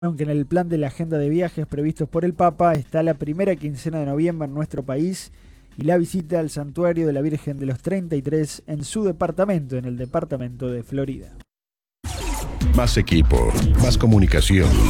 Aunque en el plan de la agenda de viajes previstos por el Papa está la primera quincena de noviembre en nuestro país y la visita al santuario de la Virgen de los 33 en su departamento, en el departamento de Florida. Más equipo, más comunicación,